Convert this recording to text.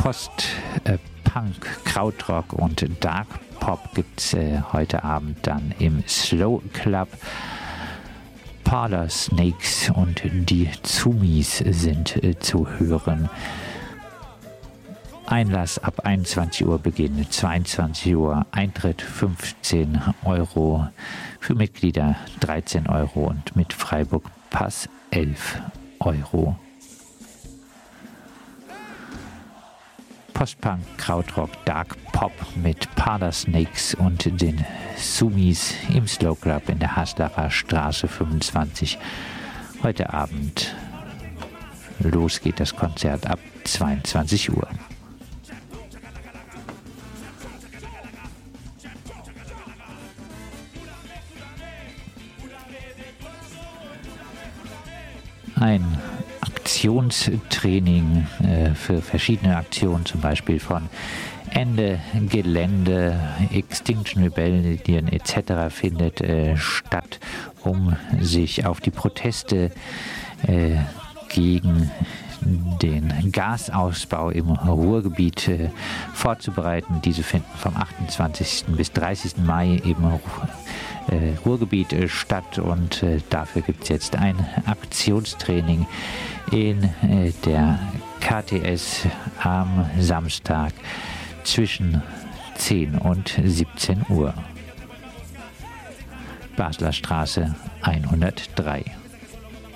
Post-Punk, Krautrock und Dark Pop gibt es heute Abend dann im Slow Club. Parlor Snakes und die Zumis sind zu hören. Einlass ab 21 Uhr, Beginn 22 Uhr, Eintritt 15 Euro, für Mitglieder 13 Euro und mit Freiburg Pass 11 Euro. Postpunk, Krautrock, Dark Pop mit Parlor Snakes und den Sumis im Slow Club in der Haslacher Straße 25. Heute Abend. Los geht das Konzert ab 22 Uhr. Ein Aktionstraining für verschiedene Aktionen, zum Beispiel von Ende Gelände, Extinction Rebellion etc. findet statt, um sich auf die Proteste gegen den Gasausbau im Ruhrgebiet vorzubereiten. Diese finden vom 28. bis 30. Mai im Ruhrgebiet statt und dafür gibt es jetzt ein Aktionstraining in der KTS am Samstag zwischen 10 und 17 Uhr. Basler Straße 103.